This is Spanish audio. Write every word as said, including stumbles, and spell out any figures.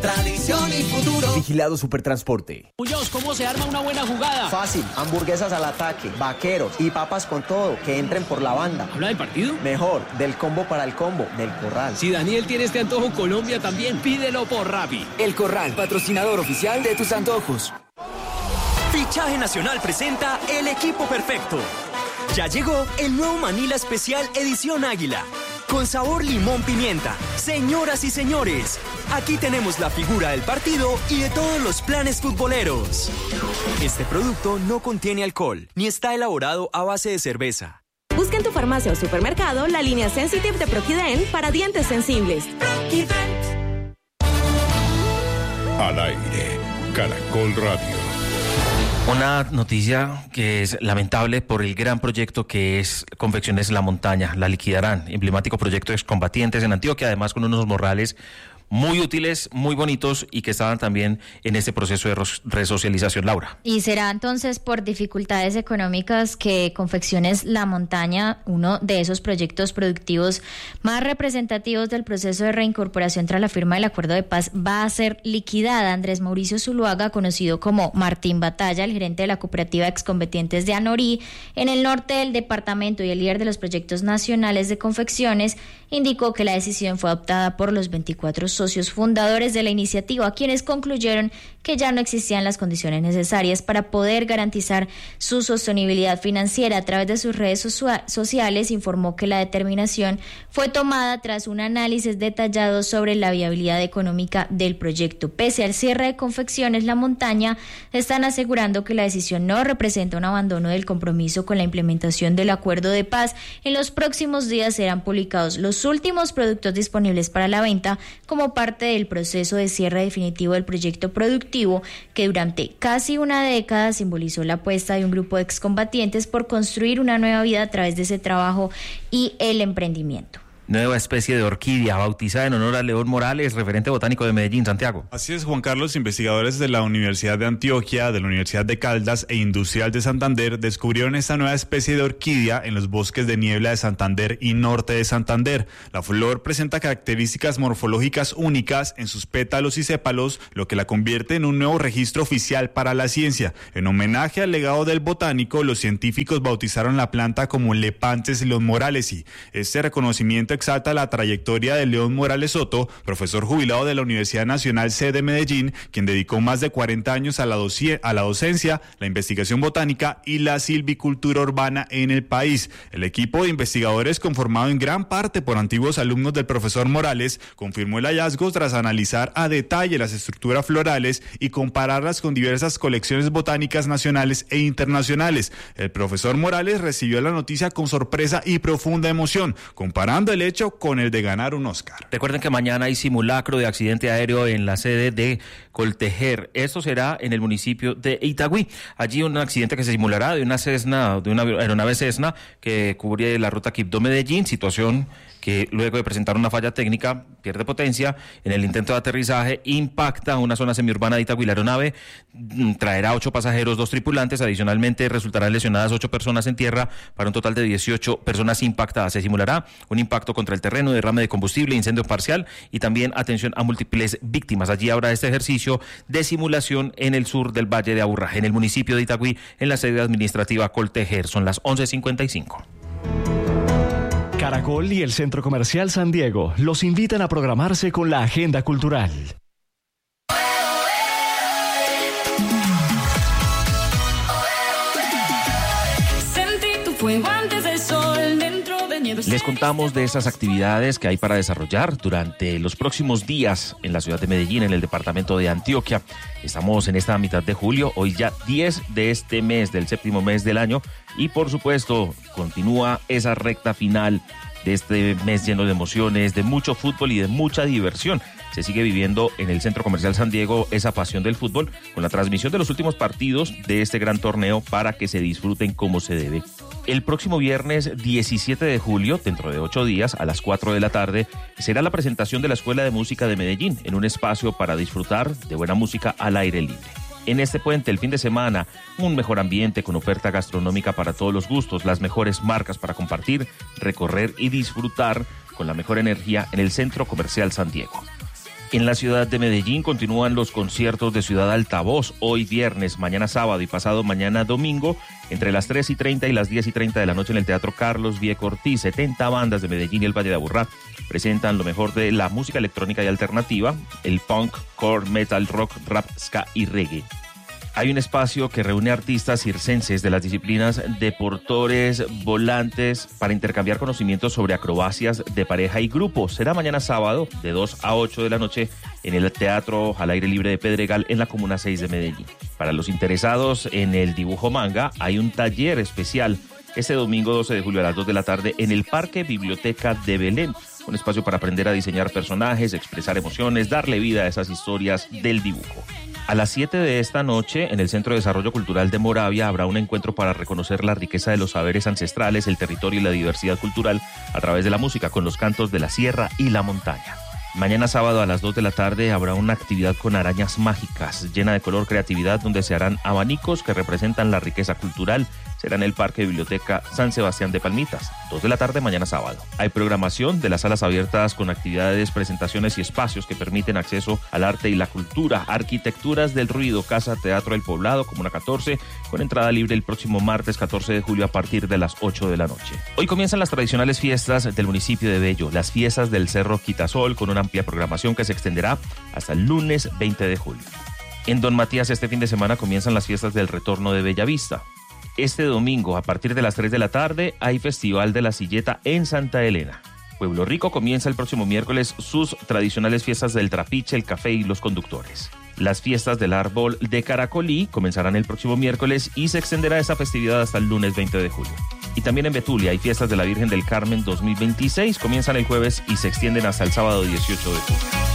tradición y futuro. Vigilado Supertransporte. Muñoz, ¿cómo se arma una buena jugada? Fácil, hamburguesas al ataque, vaqueros y papas con todo, que entren por la banda. ¿Habla del partido? Mejor, del combo para el combo, del Corral. Si Daniel tiene este antojo, Colombia también, pídelo por Rappi. El Corral, patrocinador oficial de tus antojos. Fichaje Nacional presenta El Equipo Perfecto. Ya llegó el nuevo Manila Especial Edición Águila. Con sabor limón pimienta. Señoras y señores, aquí tenemos la figura del partido y de todos los planes futboleros. Este producto no contiene alcohol, ni está elaborado a base de cerveza. Busca en tu farmacia o supermercado la línea Sensitive de Proquident para dientes sensibles. Proquident. Al aire, Caracol Radio. Una noticia que es lamentable por el gran proyecto que es Confecciones La Montaña. La liquidarán, emblemático proyecto de excombatientes en Antioquia, además con unos morrales muy útiles, muy bonitos y que estaban también en este proceso de resocialización, Laura. Y será entonces por dificultades económicas que Confecciones La Montaña, uno de esos proyectos productivos más representativos del proceso de reincorporación tras la firma del acuerdo de paz, va a ser liquidada. Andrés Mauricio Zuluaga, conocido como Martín Batalla, el gerente de la cooperativa Excombatientes de Anorí, en el norte del departamento y el líder de los proyectos nacionales de confecciones, indicó que la decisión fue adoptada por los veinticuatro socios fundadores de la iniciativa, quienes concluyeron que ya no existían las condiciones necesarias para poder garantizar su sostenibilidad financiera. A través de sus redes sociales informó que la determinación fue tomada tras un análisis detallado sobre la viabilidad económica del proyecto. Pese al cierre de Confecciones La Montaña, están asegurando que la decisión no representa un abandono del compromiso con la implementación del acuerdo de paz. En los próximos días serán publicados los últimos productos disponibles para la venta como parte del proceso de cierre definitivo del proyecto productivo que durante casi una década simbolizó la apuesta de un grupo de excombatientes por construir una nueva vida a través de ese trabajo y el emprendimiento. Nueva especie de orquídea bautizada en honor a León Morales, referente botánico de Medellín, Santiago. Así es, Juan Carlos. Investigadores de la Universidad de Antioquia, de la Universidad de Caldas e Industrial de Santander descubrieron esta nueva especie de orquídea en los bosques de niebla de Santander y norte de Santander. La flor presenta características morfológicas únicas en sus pétalos y sépalos, lo que la convierte en un nuevo registro oficial para la ciencia. En homenaje al legado del botánico, los científicos bautizaron la planta como Lepanthes leonmoralesi. Este reconocimiento exalta la trayectoria de León Morales Soto, profesor jubilado de la Universidad Nacional C de Medellín, quien dedicó más de cuarenta años a la, doci- a la docencia, la investigación botánica y la silvicultura urbana en el país. El equipo de investigadores, conformado en gran parte por antiguos alumnos del profesor Morales, confirmó el hallazgo tras analizar a detalle las estructuras florales y compararlas con diversas colecciones botánicas nacionales e internacionales. El profesor Morales recibió la noticia con sorpresa y profunda emoción, comparando el hecho con el de ganar un Oscar. Recuerden que mañana hay simulacro de accidente aéreo en la sede de Coltejer. Esto será en el municipio de Itagüí. Allí un accidente que se simulará de una Cessna, de una aeronave Cessna que cubre la ruta Quibdó-Medellín, situación que luego de presentar una falla técnica pierde potencia en el intento de aterrizaje, impacta una zona semiurbana de Itagüí. La aeronave traerá ocho pasajeros, dos tripulantes. Adicionalmente resultarán lesionadas ocho personas en tierra para un total de dieciocho personas impactadas. Se simulará un impacto contra el terreno, derrame de combustible, incendio parcial y también atención a múltiples víctimas. Allí habrá este ejercicio de simulación en el sur del Valle de Aburrá, en el municipio de Itagüí, en la sede administrativa Coltejer. Son las once cincuenta y cinco. Caracol y el Centro Comercial San Diego los invitan a programarse con la agenda cultural. Sentí tu fuego antes del sol dentro de nieve. Les contamos de esas actividades que hay para desarrollar durante los próximos días en la ciudad de Medellín, en el departamento de Antioquia. Estamos en esta mitad de julio, hoy ya diez de este mes, del séptimo mes del año, y por supuesto continúa esa recta final de este mes lleno de emociones, de mucho fútbol y de mucha diversión. Se sigue viviendo en el Centro Comercial San Diego esa pasión del fútbol con la transmisión de los últimos partidos de este gran torneo para que se disfruten como se debe. El próximo viernes diecisiete de julio, dentro de ocho días, a las cuatro de la tarde, será la presentación de la Escuela de Música de Medellín en un espacio para disfrutar de buena música al aire libre. En este puente, el fin de semana, un mejor ambiente con oferta gastronómica para todos los gustos, las mejores marcas para compartir, recorrer y disfrutar con la mejor energía en el Centro Comercial San Diego. En la ciudad de Medellín continúan los conciertos de Ciudad Altavoz, hoy viernes, mañana sábado y pasado mañana domingo, entre las tres y treinta y las diez y treinta de la noche en el Teatro Carlos Vieco Ortiz. setenta bandas de Medellín y el Valle de Aburrá presentan lo mejor de la música electrónica y alternativa, el punk, core, metal, rock, rap, ska y reggae. Hay un espacio que reúne artistas circenses de las disciplinas de portores, volantes, para intercambiar conocimientos sobre acrobacias de pareja y grupo. Será mañana sábado, de dos a ocho de la noche, en el Teatro al Aire Libre de Pedregal, en la Comuna seis de Medellín. Para los interesados en el dibujo manga, hay un taller especial este domingo doce de julio a las dos de la tarde en el Parque Biblioteca de Belén. Un espacio para aprender a diseñar personajes, expresar emociones, darle vida a esas historias del dibujo. A las siete de esta noche, en el Centro de Desarrollo Cultural de Moravia, habrá un encuentro para reconocer la riqueza de los saberes ancestrales, el territorio y la diversidad cultural a través de la música, con los cantos de la sierra y la montaña. Mañana sábado a las dos de la tarde habrá una actividad con arañas mágicas, llena de color, creatividad, donde se harán abanicos que representan la riqueza cultural. Será en el Parque Biblioteca San Sebastián de Palmitas, dos de la tarde mañana sábado. Hay programación de las salas abiertas con actividades, presentaciones y espacios que permiten acceso al arte y la cultura. Arquitecturas del Ruido, Casa Teatro del Poblado, Comuna catorce, con entrada libre el próximo martes catorce de julio a partir de las ocho de la noche. Hoy comienzan las tradicionales fiestas del municipio de Bello, las fiestas del Cerro Quitasol, con una amplia programación que se extenderá hasta el lunes veinte de julio. En Don Matías este fin de semana comienzan las fiestas del Retorno de Bellavista. Este domingo, a partir de las tres de la tarde, hay Festival de la Silleta en Santa Elena. Pueblo Rico comienza el próximo miércoles sus tradicionales fiestas del trapiche, el café y los conductores. Las fiestas del árbol de Caracolí comenzarán el próximo miércoles y se extenderá esa festividad hasta el lunes veinte de julio. Y también en Betulia hay fiestas de la Virgen del Carmen dos mil veintiséis, comienzan el jueves y se extienden hasta el sábado dieciocho de julio.